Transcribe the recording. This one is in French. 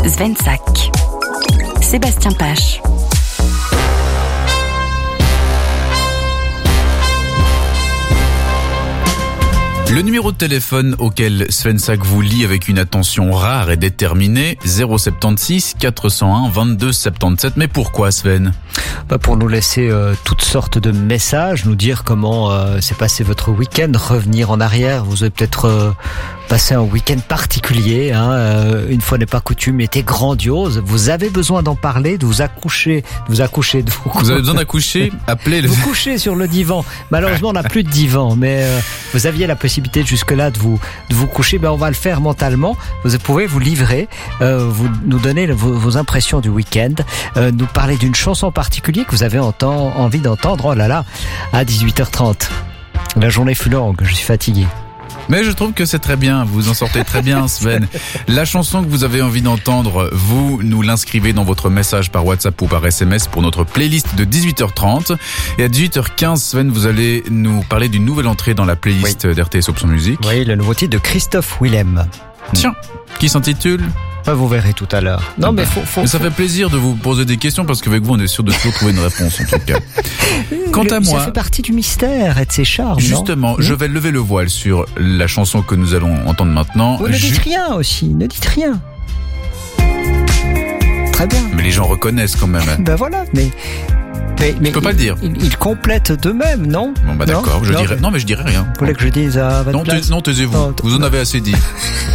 Svensak. Sébastien Pache. Le numéro de téléphone auquel Svensak vous lit avec une attention rare et déterminée, 076 401 22 77. Mais pourquoi, Sven ? Pour nous laisser toutes sortes de messages, nous dire comment s'est passé votre week-end, revenir en arrière. Vous avez peut-être passé un week-end particulier, une fois n'est pas coutume, était grandiose. Vous avez besoin d'en parler, de vous accoucher. Vous avez besoin d'accoucher ? Appelez le... Vous couchez sur le divan. Malheureusement, on n'a plus de divan, mais vous aviez la possibilité jusque-là de vous coucher. On va le faire mentalement. Vous pouvez vous livrer, vous nous donner vos impressions du week-end, nous parler d'une chanson particulière que vous avez envie d'entendre, à 18h30. La journée fut longue, je suis fatigué. Mais je trouve que c'est très bien, vous en sortez très bien, Sven. La chanson que vous avez envie d'entendre, vous nous l'inscrivez dans votre message par WhatsApp ou par SMS pour notre playlist de 18h30. Et à 18h15, Sven, vous allez nous parler d'une nouvelle entrée dans la playlist d'RTS Option Musique. Oui, le nouveau titre de Christophe Willem. Tiens, qui s'intitule ? Vous verrez tout à l'heure. Non, mais ça fait plaisir de vous poser des questions parce qu'avec vous, on est sûr de toujours trouver une réponse, en tout cas. Quant à moi. Ça fait partie du mystère et de ses charmes. Justement, je vais lever le voile sur la chanson que nous allons entendre maintenant. Vous ne dites rien aussi, ne dites rien. Très bien. Mais les gens reconnaissent quand même. Voilà, mais je peux pas le dire. Ils complètent d'eux-mêmes, non ? Bon, d'accord, je dirais rien. Vous voulez que je dise à votre place ? Non, taisez-vous. Vous en avez assez dit.